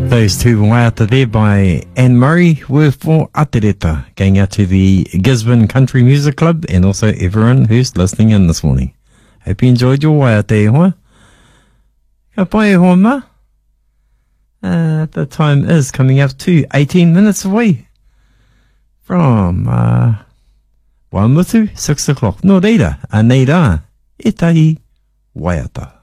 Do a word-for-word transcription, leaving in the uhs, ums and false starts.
Those two waiata there by Anne Murray were for Atereta, going out to the Gisborne Country Music Club and also everyone who's listening in this morning. Hope you enjoyed your waiata e hoa. Ka pai e hoa ma. Uh, the time is coming up to eighteen minutes away from uh, Waimutu, six o'clock. No reira, a nei rā, e tahi waiata.